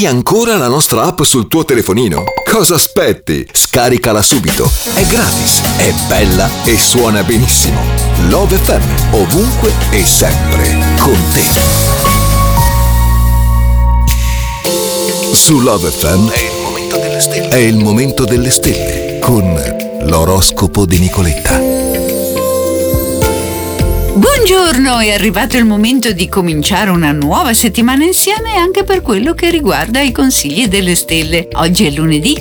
hai ancora la nostra app sul tuo telefonino? Cosa aspetti? Scaricala subito. È gratis, è bella e suona benissimo. Love FM, ovunque e sempre con te. Su Love FM è il momento delle stelle con l'oroscopo di Nicoletta. Buongiorno, è arrivato il momento di cominciare una nuova settimana insieme anche per quello che riguarda i consigli delle stelle. Oggi è lunedì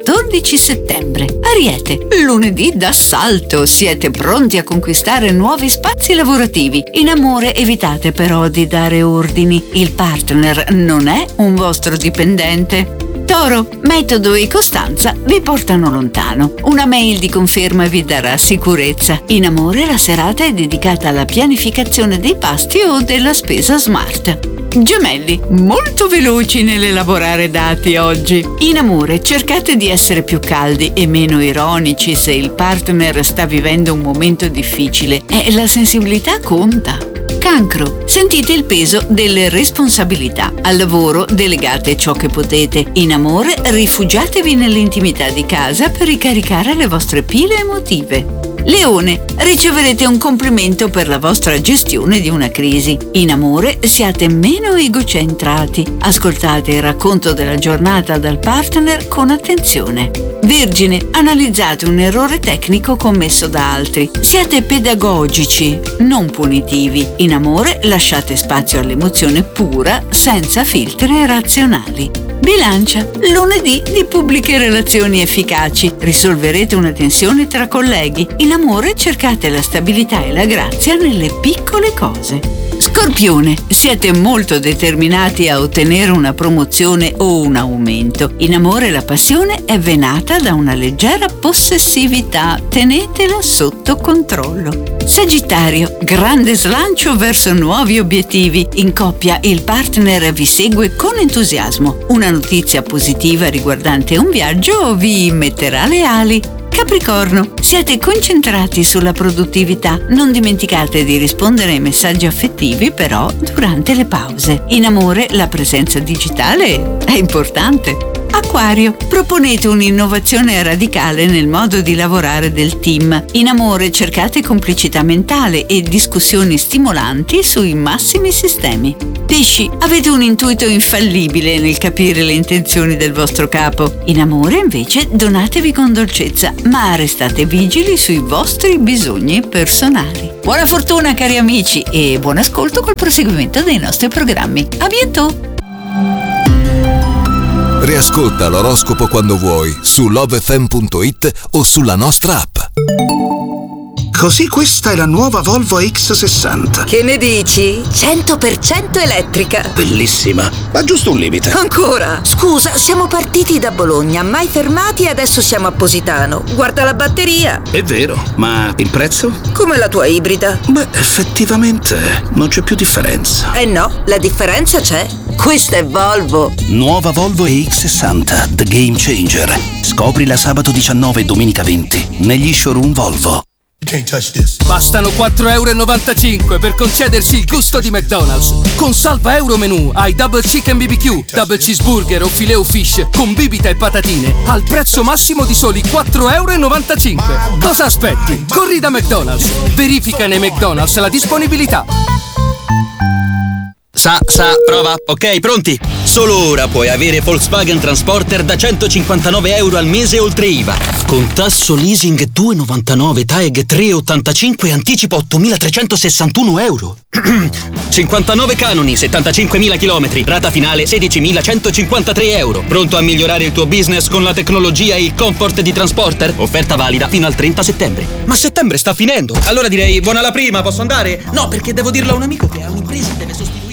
14 settembre. Ariete, lunedì d'assalto, siete pronti a conquistare nuovi spazi lavorativi. In amore evitate però di dare ordini, il partner non è un vostro dipendente. Toro, metodo e costanza vi portano lontano. Una mail di conferma vi darà sicurezza. In amore la serata è dedicata alla pianificazione dei pasti o della spesa smart. Gemelli, molto veloci nell'elaborare dati oggi. In amore cercate di essere più caldi e meno ironici se il partner sta vivendo un momento difficile e la sensibilità conta. Cancro, sentite il peso delle responsabilità. Al lavoro delegate ciò che potete. In amore rifugiatevi nell'intimità di casa per ricaricare le vostre pile emotive. Leone, riceverete un complimento per la vostra gestione di una crisi. In amore siate meno egocentrati. Ascoltate il racconto della giornata dal partner con attenzione. Vergine, analizzate un errore tecnico commesso da altri. Siate pedagogici, non punitivi. In amore lasciate spazio all'emozione pura, senza filtri razionali. Bilancia, lunedì di pubbliche relazioni efficaci. Risolverete una tensione tra colleghi. In amore cercate la stabilità e la grazia nelle piccole cose. Scorpione, siete molto determinati a ottenere una promozione o un aumento. In amore la passione è venata da una leggera possessività. Tenetela sotto controllo. Sagittario, grande slancio verso nuovi obiettivi. In coppia il partner vi segue con entusiasmo. Una notizia positiva riguardante un viaggio vi metterà le ali. Capricorno, siete concentrati sulla produttività. Non dimenticate di rispondere ai messaggi affettivi però durante le pause. In amore la presenza digitale è importante. Acquario, proponete un'innovazione radicale nel modo di lavorare del team. In amore cercate complicità mentale e discussioni stimolanti sui massimi sistemi. Pesci, avete un intuito infallibile nel capire le intenzioni del vostro capo. In amore invece donatevi con dolcezza, ma restate vigili sui vostri bisogni personali. Buona fortuna cari amici e buon ascolto col proseguimento dei nostri programmi. A bientôt! Riascolta l'oroscopo quando vuoi su lovefm.it o sulla nostra app. Così questa è la nuova Volvo X60. Che ne dici? 100% elettrica. Bellissima, ma giusto un limite. Ancora? Scusa, siamo partiti da Bologna, mai fermati e adesso siamo a Positano. Guarda la batteria. È vero, ma il prezzo? Come la tua ibrida. Beh, effettivamente non c'è più differenza. Eh no, la differenza c'è. Questa è Volvo. Nuova Volvo EX60, The Game Changer. Scoprila sabato 19 e domenica 20 negli showroom Volvo. Bastano 4,95 € per concedersi il gusto di McDonald's. Con Salva Euro Menù hai Double Chicken BBQ, Double Cheeseburger o Filet o Fish con bibita e patatine al prezzo massimo di soli 4,95 €. Cosa aspetti? Corri da McDonald's. Verifica nei McDonald's la disponibilità. Prova. Ok, pronti? Solo ora puoi avere Volkswagen Transporter da 159 € al mese oltre IVA. Con tasso leasing 2,99, TAEG 3,85 e anticipo 8.361 €. 59 canoni, 75.000 chilometri, rata finale 16.153 €. Pronto a migliorare il tuo business con la tecnologia e il comfort di Transporter? Offerta valida fino al 30 settembre. Ma settembre sta finendo! Allora direi buona la prima, posso andare? No, perché devo dirlo a un amico che ha un'impresa e deve sostituire.